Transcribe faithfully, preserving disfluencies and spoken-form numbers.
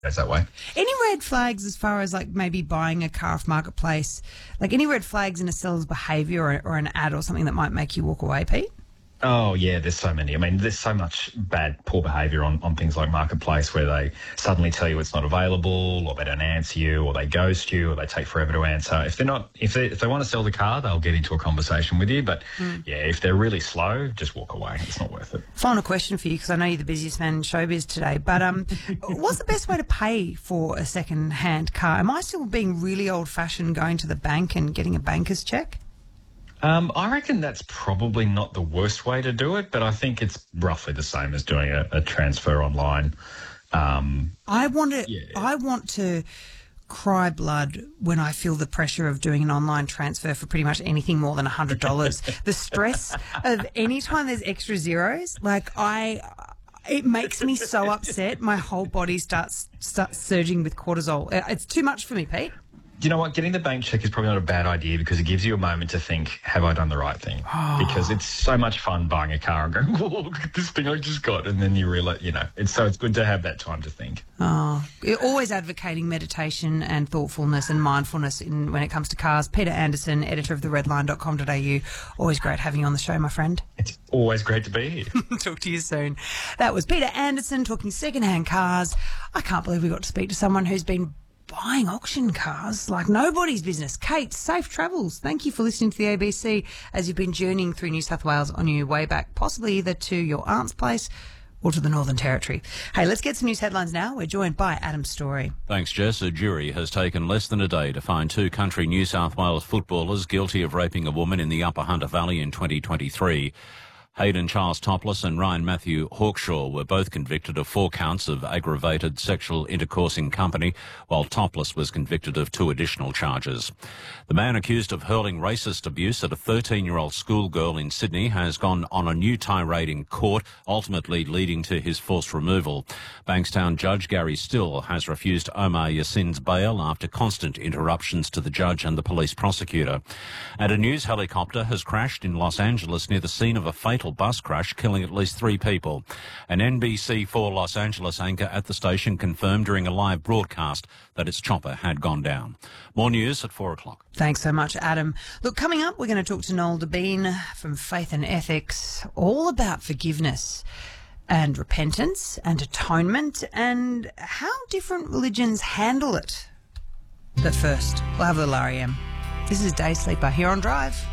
goes that way. Any red flags as far as like maybe buying a car off Marketplace? Like any red flags in a seller's behaviour or, or an ad or something that might make you walk away, Pete? Oh, yeah, there's so many. I mean, there's so much bad, poor behaviour on, on things like Marketplace where they suddenly tell you it's not available, or they don't answer you, or they ghost you, or they take forever to answer. If they're not, if they if they want to sell the car, they'll get into a conversation with you. But mm. yeah, if they're really slow, just walk away. It's not worth it. Final question for you, because I know you're the busiest man in showbiz today. But um, what's the best way to pay for a second-hand car? Am I still being really old-fashioned, going to the bank and getting a banker's cheque? Um, I reckon that's probably not the worst way to do it, but I think it's roughly the same as doing a, a transfer online. Um, I want to. Yeah. I want to cry blood when I feel the pressure of doing an online transfer for pretty much anything more than a hundred dollars. The stress of any time there's extra zeros, like I. It makes me so upset. My whole body starts starts surging with cortisol. It's too much for me, Pete. You know what? Getting the bank check is probably not a bad idea because it gives you a moment to think, have I done the right thing? Oh. Because it's so much fun buying a car and going, whoa, look at this thing I just got. And then you realise, you know, it's so it's good to have that time to think. Oh, you're always advocating meditation and thoughtfulness and mindfulness in, when it comes to cars. Peter Anderson, editor of the redline dot com dot a u. Always great having you on the show, my friend. It's always great to be here. Talk to you soon. That was Peter Anderson talking second-hand cars. I can't believe we got to speak to someone who's been buying auction cars like nobody's business. Kate, safe travels. Thank you for listening to the A B C as you've been journeying through New South Wales on your way back, possibly either to your aunt's place or to the Northern Territory. Hey, let's get some news headlines now. We're joined by Adam Story. Thanks, Jess. A jury has taken less than a day to find two country New South Wales footballers guilty of raping a woman in the Upper Hunter Valley in twenty twenty-three. Hayden Charles Topless and Ryan Matthew Hawkshaw were both convicted of four counts of aggravated sexual intercourse in company, while Topless was convicted of two additional charges. The man accused of hurling racist abuse at a thirteen-year-old schoolgirl in Sydney has gone on a new tirade in court, ultimately leading to his forced removal. Bankstown Judge Gary Still has refused Omar Yassin's bail after constant interruptions to the judge and the police prosecutor. And a news helicopter has crashed in Los Angeles near the scene of a fatal bus crash, killing at least three people. An N B C four Los Angeles anchor at the station confirmed during a live broadcast that its chopper had gone down. More news at four o'clock. Thanks so much, Adam. Look, coming up, we're going to talk to Noel Debien from Faith and Ethics, all about forgiveness and repentance and atonement and how different religions handle it. But first, we'll have a little R E M. This is Day Sleeper here on Drive.